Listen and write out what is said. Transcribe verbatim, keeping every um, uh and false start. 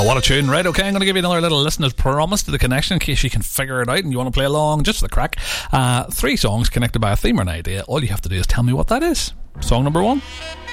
Oh, what a tune. Right, okay, I'm going to give you another little listen as promised to the connection in case you can figure it out and you want to play along just for the crack. Uh, three songs connected by a theme or an idea. All you have to do is tell me what that is. Song number one.